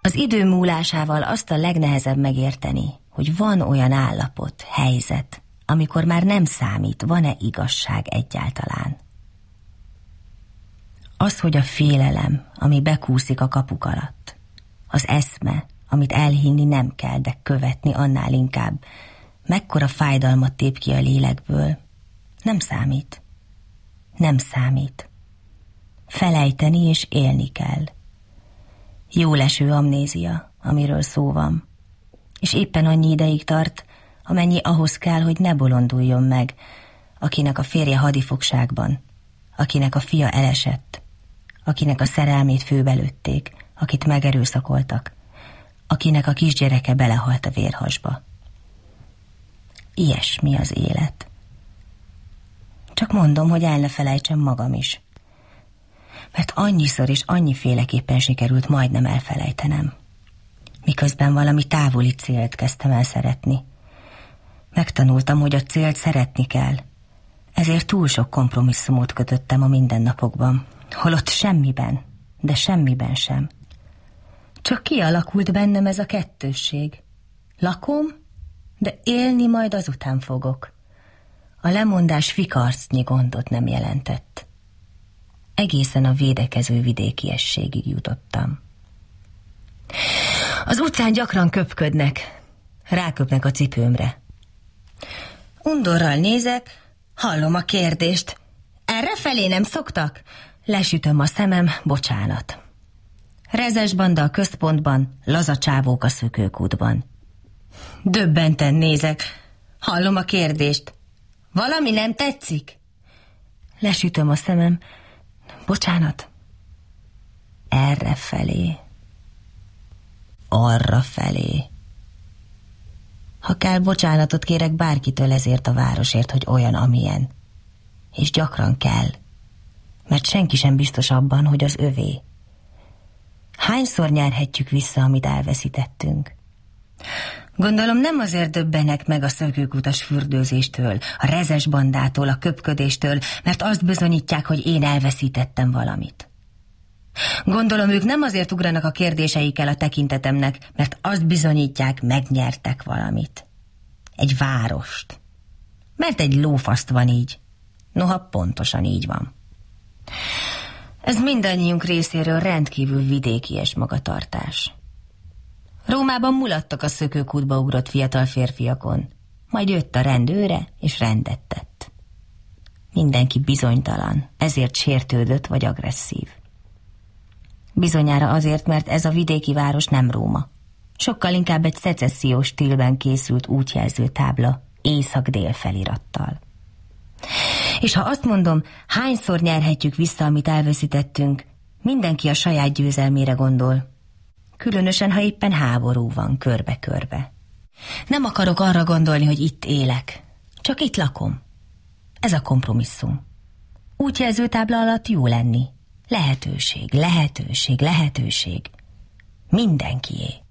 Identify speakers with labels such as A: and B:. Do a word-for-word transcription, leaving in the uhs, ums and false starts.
A: Az idő múlásával azt a legnehezebb megérteni, hogy van olyan állapot, helyzet, amikor már nem számít, van-e igazság egyáltalán. Az, hogy a félelem, ami bekúszik a kapuk alatt, az eszme, amit elhinni nem kell, de követni annál inkább, mekkora fájdalmat tép ki a lélekből, nem számít. Nem számít. Felejteni és élni kell. Jóleső amnézia, amiről szó van, és éppen annyi ideig tart, amennyi ahhoz kell, hogy ne bolonduljon meg, akinek a férje hadifogságban, akinek a fia elesett, akinek a szerelmét főbe lőtték, akit megerőszakoltak, akinek a kisgyereke belehalt a vérhasba. Ilyesmi az élet. Csak mondom, hogy el ne felejtsem magam is. Mert annyiszor és annyiféleképpen sikerült majdnem elfelejtenem. Miközben valami távoli célt kezdtem el szeretni. Megtanultam, hogy a célt szeretni kell. Ezért túl sok kompromisszumot kötöttem a mindennapokban. Holott semmiben, de semmiben sem. Csak kialakult bennem ez a kettősség. Lakom, de élni majd azután fogok. A lemondás fikarcnyi gondot nem jelentett. Egészen a védekező vidékiességig jutottam. Az utcán gyakran köpködnek, ráköpnek a cipőmre. Undorral nézek, hallom a kérdést. Errefelé nem szoktak? Lesütöm a szemem, bocsánat. Rezes banda a központban, laza csávók a szökőkútban. Döbbenten nézek, hallom a kérdést. Valami nem tetszik? Lesütöm a szemem, bocsánat. Errefelé. Arrafelé. Ha kell, bocsánatot kérek bárkitől ezért a városért, hogy olyan, amilyen. És gyakran kell, mert senki sem biztos abban, hogy az övé. Hányszor nyerhetjük vissza, amit elveszítettünk? Gondolom nem azért döbbenek meg a szökőkutas fürdőzéstől, a rezes bandától, a köpködéstől, mert azt bizonyítják, hogy én elveszítettem valamit. Gondolom ők nem azért ugranak a kérdéseikkel a tekintetemnek, mert azt bizonyítják, megnyertek valamit. Egy várost. Mert egy lófaszt van így. Noha pontosan így van. Ez mindannyiunk részéről rendkívül vidékies magatartás. Rómában mulattak a szökőkútba ugrott fiatal férfiakon, majd jött a rendőre, és rendet tett. Mindenki bizonytalan, ezért sértődött vagy agresszív. Bizonyára azért, mert ez a vidéki város nem Róma. Sokkal inkább egy szecessziós stílben készült útjelző tábla, észak-dél felirattal. És ha azt mondom, hányszor nyerhetjük vissza, amit elveszítettünk, mindenki a saját győzelmére gondol. Különösen, ha éppen háború van körbe-körbe. Nem akarok arra gondolni, hogy itt élek. Csak itt lakom. Ez a kompromisszum. Útjelzőtábla alatt jó lenni. Lehetőség, lehetőség, lehetőség. Mindenkié.